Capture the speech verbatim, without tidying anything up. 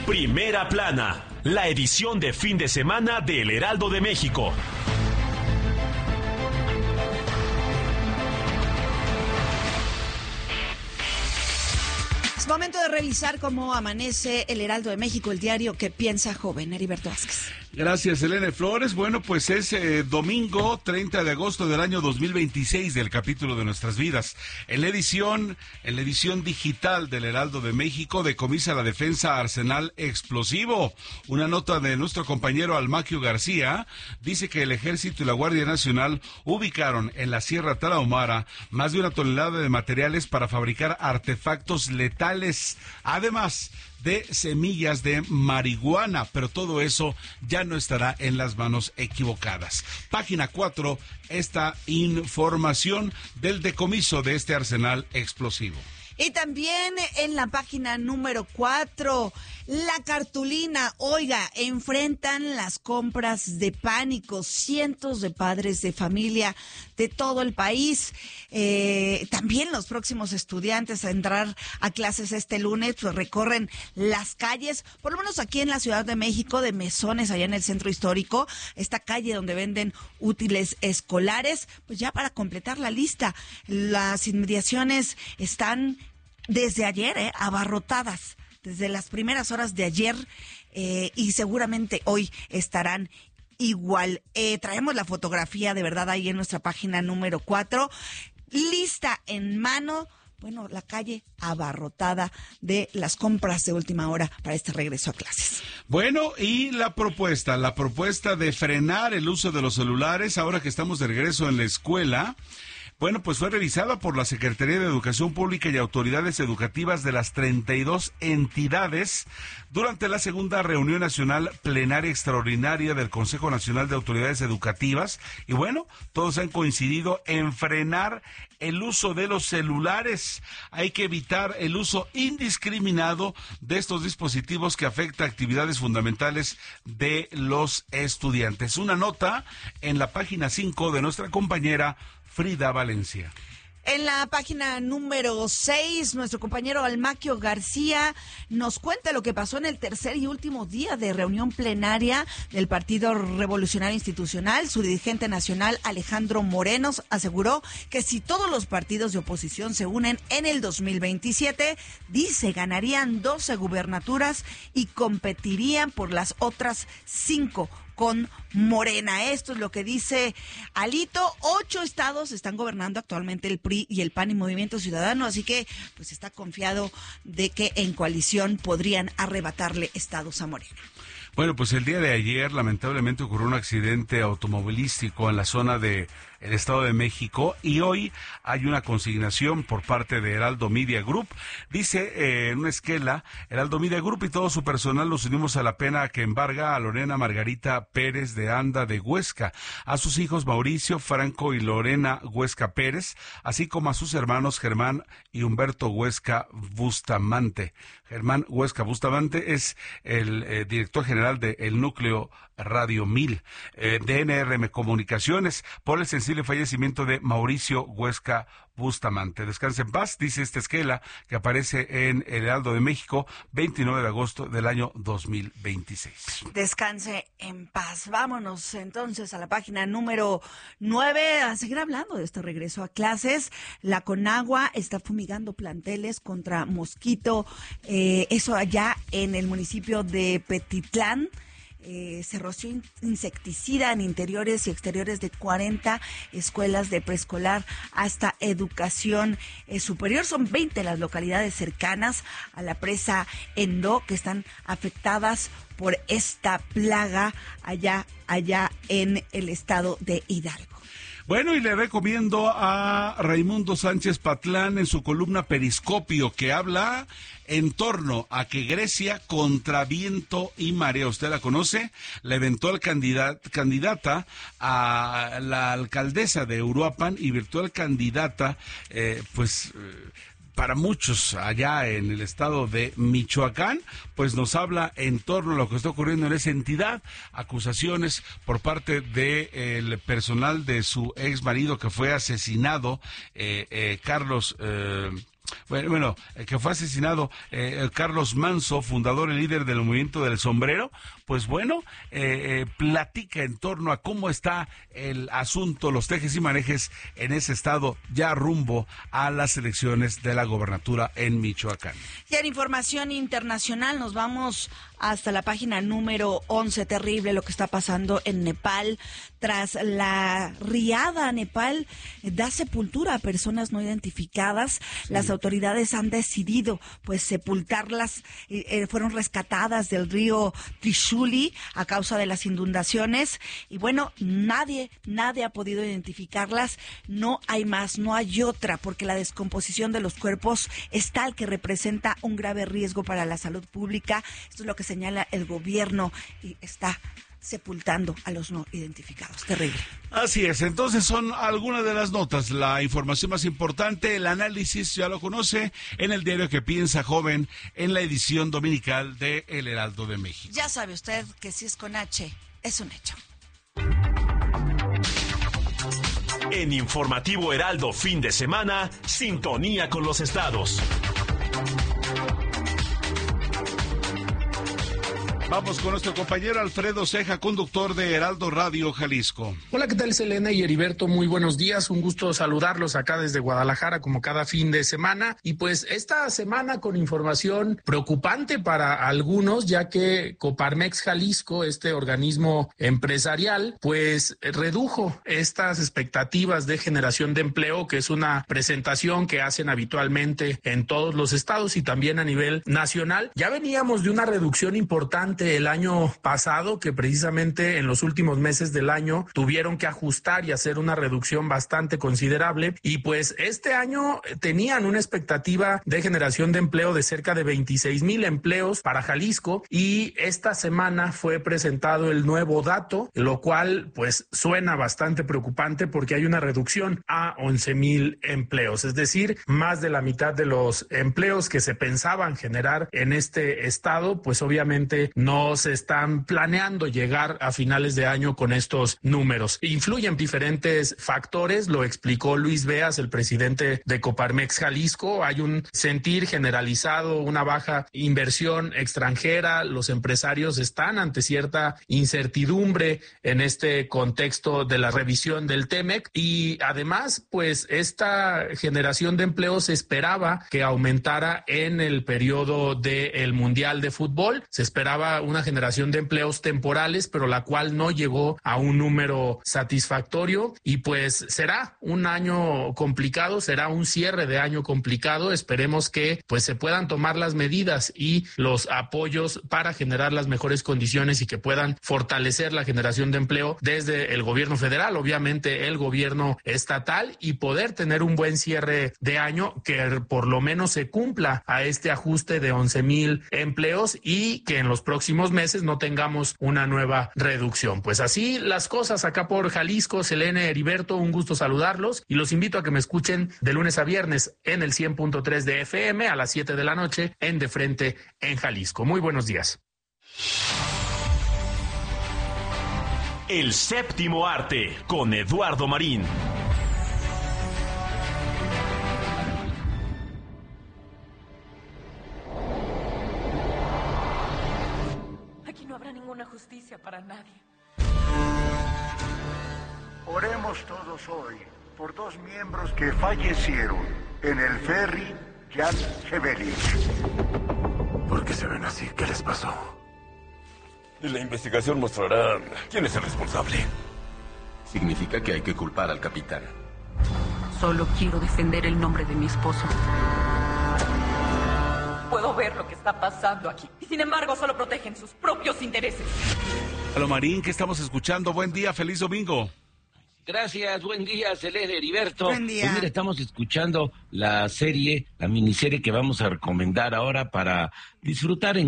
Primera Plana, la edición de fin de semana del Heraldo de México. Es momento de revisar cómo amanece el Heraldo de México, el diario que piensa joven. Heriberto Vázquez. Gracias, Elena Flores. Bueno, pues es eh, domingo treinta de agosto del año dos mil veintiséis del capítulo de Nuestras Vidas. En la edición, en la edición digital del Heraldo de México, decomisa la defensa Arsenal explosivo. Una nota de nuestro compañero Almaquio García dice que el Ejército y la Guardia Nacional ubicaron en la Sierra Tarahumara más de una tonelada de materiales para fabricar artefactos letales. Además de semillas de marihuana, pero todo eso ya no estará en las manos equivocadas. Página cuatro, esta información del decomiso de este arsenal explosivo. Y también en la página número cuatro, la cartulina. Oiga, enfrentan las compras de pánico cientos de padres de familia de todo el país. Eh, también los próximos estudiantes a entrar a clases este lunes pues recorren las calles, por lo menos aquí en la Ciudad de México, de Mesones, allá en el centro histórico, esta calle donde venden útiles escolares, pues ya para completar la lista. Las inmediaciones están desde ayer eh, abarrotadas, desde las primeras horas de ayer eh, y seguramente hoy estarán igual. Eh, traemos la fotografía de verdad ahí en nuestra página número cuatro, lista en mano. Bueno, la calle abarrotada de las compras de última hora para este regreso a clases. Bueno, y la propuesta, la propuesta de frenar el uso de los celulares ahora que estamos de regreso en la escuela. Bueno, pues fue revisada por la Secretaría de Educación Pública y autoridades educativas de las treinta y dos entidades durante la segunda reunión nacional plenaria extraordinaria del Consejo Nacional de Autoridades Educativas. Y bueno, todos han coincidido en frenar el uso de los celulares. Hay que evitar el uso indiscriminado de estos dispositivos que afecta actividades fundamentales de los estudiantes. Una nota en la página cinco de nuestra compañera Frida Valencia. En la página número seis, nuestro compañero Almaquio García nos cuenta lo que pasó en el tercer y último día de reunión plenaria del Partido Revolucionario Institucional. Su dirigente nacional, Alejandro Moreno, aseguró que si todos los partidos de oposición se unen en el dos mil veintisiete, dice, ganarían doce gubernaturas y competirían por las otras cinco con Morena. Esto es lo que dice Alito. Ocho estados están gobernando actualmente el P R I y el P A N y Movimiento Ciudadano, así que pues está confiado de que en coalición podrían arrebatarle estados a Morena. Bueno, pues el día de ayer lamentablemente ocurrió un accidente automovilístico en la zona de el Estado de México y hoy hay una consignación por parte de Heraldo Media Group. Dice eh, en una esquela, Heraldo Media Group y todo su personal los unimos a la pena que embarga a Lorena Margarita Pérez de Anda de Huesca, a sus hijos Mauricio, Franco y Lorena Huesca Pérez, así como a sus hermanos Germán y Humberto Huesca Bustamante. Germán Huesca Bustamante es el eh, director general de El Núcleo Radio mil, eh, de N R M Comunicaciones, por el sensible fallecimiento de Mauricio Huesca Bustamante. Descanse en paz, dice esta esquela que aparece en El Heraldo de México, veintinueve de agosto del año dos mil veintiséis. Descanse en paz. Vámonos entonces a la página número nueve a seguir hablando de este regreso a clases. La Conagua está fumigando planteles contra mosquito, eh, eso allá en el municipio de Petitlán. Eh, se roció insecticida en interiores y exteriores de cuarenta escuelas de preescolar hasta educación eh, superior. Son veinte las localidades cercanas a la presa Endo que están afectadas por esta plaga allá, allá en el estado de Hidalgo. Bueno, y le recomiendo a Raimundo Sánchez Patlán en su columna Periscopio, que habla en torno a que Grecia, contra viento y marea, usted la conoce, la eventual candidat, candidata a la alcaldesa de Uruapan y virtual candidata, eh, pues... Eh, para muchos allá en el estado de Michoacán, pues nos habla en torno a lo que está ocurriendo en esa entidad, acusaciones por parte del personal de su ex marido que fue asesinado, eh, eh, Carlos... Eh, Bueno, bueno eh, que fue asesinado eh, Carlos Manso, fundador y líder del movimiento del sombrero. Pues bueno, eh, eh, platica en torno a cómo está el asunto, los tejes y manejes en ese estado, ya rumbo a las elecciones de la gobernatura en Michoacán. Y en información internacional nos vamos hasta la página número once. Terrible lo que está pasando en Nepal. Tras la riada, Nepal da sepultura a personas no identificadas. Sí. Las autoridades han decidido pues sepultarlas. Eh, fueron rescatadas del río Trishuli a causa de las inundaciones. Y bueno, nadie, nadie ha podido identificarlas. No hay más, no hay otra, porque la descomposición de los cuerpos es tal que representa un grave riesgo para la salud pública. Esto es lo que señala el gobierno y está sepultando a los no identificados. Terrible. Así es, entonces son algunas de las notas, la información más importante, el análisis ya lo conoce en el diario que piensa joven, en la edición dominical de El Heraldo de México. Ya sabe usted que si es con H, es un hecho. En Informativo Heraldo fin de semana, sintonía con los estados. Vamos con nuestro compañero Alfredo Ceja, conductor de Heraldo Radio Jalisco. Hola, ¿qué tal, Selena y Heriberto? Muy buenos días, un gusto saludarlos acá desde Guadalajara como cada fin de semana. Y pues esta semana con información preocupante para algunos, ya que Coparmex Jalisco, este organismo empresarial, pues redujo estas expectativas de generación de empleo, que es una presentación que hacen habitualmente en todos los estados y también a nivel nacional. Ya veníamos de una reducción importante el año pasado, que precisamente en los últimos meses del año tuvieron que ajustar y hacer una reducción bastante considerable, y pues este año tenían una expectativa de generación de empleo de cerca de veintiséis mil empleos para Jalisco, y esta semana fue presentado el nuevo dato, lo cual pues suena bastante preocupante porque hay una reducción a once mil empleos, es decir, más de la mitad de los empleos que se pensaban generar en este estado, pues obviamente no No se están planeando llegar a finales de año con estos números. Influyen diferentes factores, lo explicó Luis Beas, el presidente de Coparmex Jalisco. Hay un sentir generalizado, una baja inversión extranjera. Los empresarios están ante cierta incertidumbre en este contexto de la revisión del TEMEC, y además, pues esta generación de empleo se esperaba que aumentara en el periodo del Mundial de Fútbol. Se esperaba una generación de empleos temporales, pero la cual no llegó a un número satisfactorio, y pues será un año complicado, será un cierre de año complicado. Esperemos que pues se puedan tomar las medidas y los apoyos para generar las mejores condiciones y que puedan fortalecer la generación de empleo desde el gobierno federal, obviamente el gobierno estatal, y poder tener un buen cierre de año que por lo menos se cumpla a este ajuste de once mil empleos y que en los próximos meses no tengamos una nueva reducción. Pues así las cosas acá por Jalisco. Selene, Heriberto, un gusto saludarlos y los invito a que me escuchen de lunes a viernes en el cien punto tres de F M a las siete de la noche en De Frente en Jalisco. Muy buenos días. El séptimo arte con Eduardo Marín. Justicia para nadie. Oremos todos hoy por dos miembros que fallecieron en el ferry Jan Hevelich. ¿Por qué se ven así? ¿Qué les pasó? La investigación mostrará quién es el responsable. Significa que hay que culpar al capitán. Solo quiero defender el nombre de mi esposo. Puedo ver lo que está pasando aquí. Y sin embargo, solo protegen sus propios intereses. Hola Marín, ¿qué estamos escuchando? Buen día, feliz domingo. Gracias, buen día, Selene, Heriberto. Buen día. Pues mira, estamos escuchando la serie, la miniserie que vamos a recomendar ahora para disfrutar en